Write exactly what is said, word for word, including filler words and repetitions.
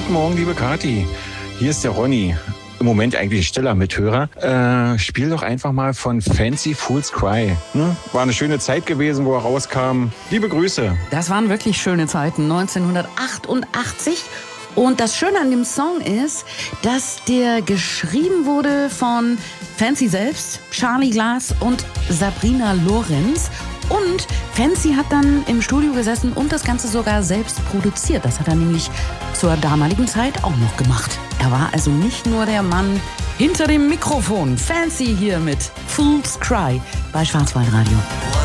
Guten Morgen, liebe Kathi. Hier ist der Ronny. Im Moment eigentlich stiller Mithörer. Äh, spiel doch einfach mal von Fancy Fool's Cry. Ne? War eine schöne Zeit gewesen, wo er rauskam. Liebe Grüße. Das waren wirklich schöne Zeiten, neunzehnhundertachtundachtzig. Und das Schöne an dem Song ist, dass der geschrieben wurde von Fancy selbst, Charlie Glass und Sabrina Lorenz. Und Fancy hat dann im Studio gesessen und das Ganze sogar selbst produziert. Das hat er nämlich zur damaligen Zeit auch noch gemacht. Er war also nicht nur der Mann hinter dem Mikrofon. Fancy hier mit Fool's Cry bei Schwarzwaldradio.